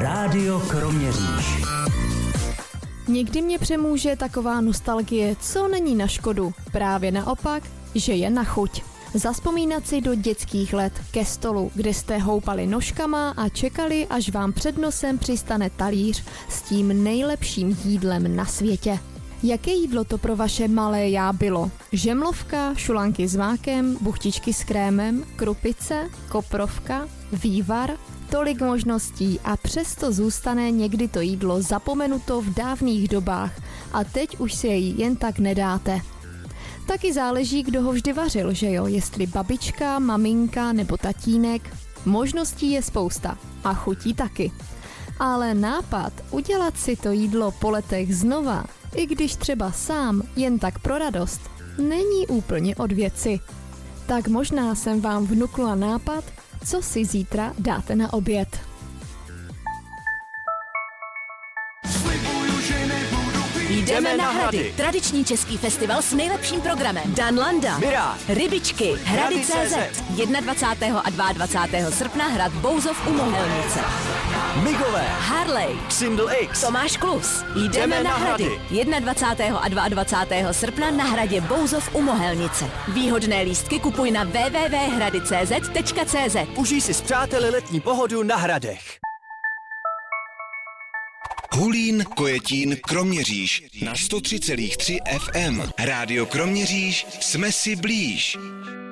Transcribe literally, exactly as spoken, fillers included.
Rádio Kroměříž. Někdy mě přemůže taková nostalgie, co není na škodu. Právě naopak, že je na chuť. Zazpomínat si do dětských let ke stolu, kde jste houpali nožkama a čekali, až vám před nosem přistane talíř s tím nejlepším jídlem na světě. Jaké jídlo to pro vaše malé já bylo? Žemlovka, šulanky s mákem, buchtičky s krémem, krupice, koprovka, vývar? Tolik možností a přesto zůstane někdy to jídlo zapomenuto v dávných dobách a teď už si jej jen tak nedáte. Taky záleží, kdo ho vždy vařil, že jo? Jestli babička, maminka nebo tatínek. Možností je spousta a chutí taky. Ale nápad udělat si to jídlo po letech znova, i když třeba sám, jen tak pro radost, není úplně od věci. Tak možná jsem vám vnukla nápad, co si zítra dáte na oběd. Jdeme na Hrady. Tradiční český festival s nejlepším programem. Dan Landa, Mirá, Rybičky, Hrady tečka cé zet. dvacátého prvního a dvacátého druhého srpna Hrad Bouzov u Mohelnice. Migové, Harley, Xindl X, Tomáš Klus. Jdeme, Jdeme na na Hrady. Hrady. dvacátého prvního a dvacátého druhého srpna na Hradě Bouzov u Mohelnice. Výhodné lístky kupuj na w w w tečka hrady tečka cé zet tečka cé zet. Užij si s přáteli letní pohodu na Hradech. Hulín, Kojetín, Kroměříž na sto tři celá tři ef em. Rádio Kroměříž, jsme si blíž.